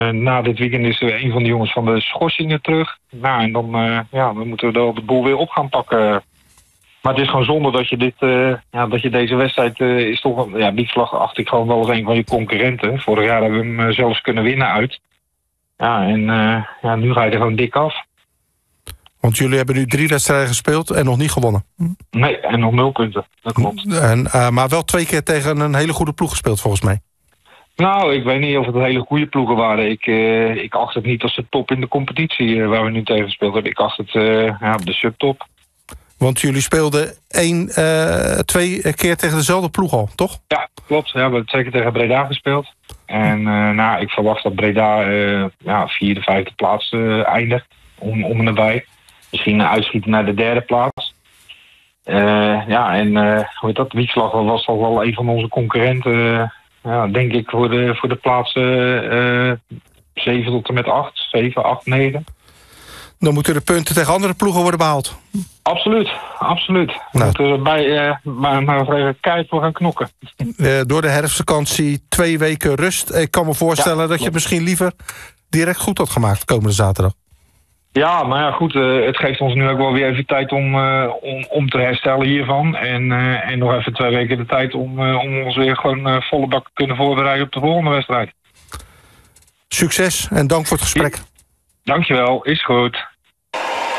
Na dit weekend is er een van de jongens van de schorsingen terug. Nou, en dan moeten we de boel weer op gaan pakken. Maar het is gewoon zonde dat je deze wedstrijd is toch... Ja, Wiekslag acht ik gewoon wel eens een van je concurrenten. Vorig jaar hebben we hem zelfs kunnen winnen uit. Ja, en nu ga je er gewoon dik af. Want jullie hebben nu 3 wedstrijden gespeeld en nog niet gewonnen. Nee, en nog 0 punten. Dat klopt. Maar wel 2 keer tegen een hele goede ploeg gespeeld, volgens mij. Nou, ik weet niet of het hele goede ploegen waren. Ik acht het niet als de top in de competitie waar we nu tegen gespeeld hebben. Ik acht het de subtop. Want jullie speelden 2 keer tegen dezelfde ploeg al, toch? Ja, klopt. Ja, we hebben 2 keer tegen Breda gespeeld. En ik verwacht dat Breda 4e, 5e plaats eindigt. Om en nabij. Misschien uitschieten naar de 3e plaats. Hoe heet dat? Wiekslag was toch wel een van onze concurrenten. Denk ik voor de plaatsen 7 tot en met 8. 7, 8, 9. Dan moeten de punten tegen andere ploegen worden behaald. Absoluut. We moeten erbij maar even keihard voor gaan knokken. Door de herfstvakantie 2 weken rust. Ik kan me voorstellen dat je misschien liever direct goed had gemaakt komende zaterdag. Ja, maar ja, goed. Het geeft ons nu ook wel weer even tijd om te herstellen hiervan. En nog even 2 weken de tijd om ons weer gewoon volle bak te kunnen voorbereiden op de volgende wedstrijd. Succes en dank voor het gesprek. Dankjewel, is goed.